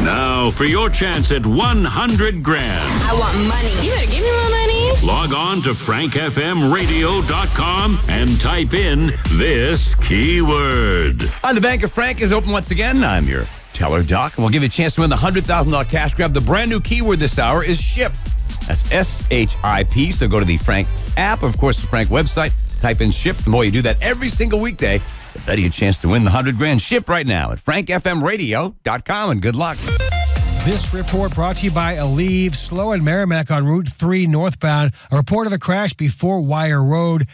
Now for your chance at 100 grand. I want money. You better give me my money. Log on to frankfmradio.com and type in this keyword. The Bank of Frank is open once again. I'm your teller, Doc, and we'll give you a chance to win the $100,000 cash grab. The brand new keyword this hour is SHIP. That's S-H-I-P. So go to the Frank app, of course, the Frank website, type in SHIP. The more you do that every single weekday, the better your chance to win the 100 grand. SHIP right now at frankfmradio.com, and good luck. This report brought to you by Aleve. Slow in Merrimack on Route 3 northbound. A report of a crash before Wire Road.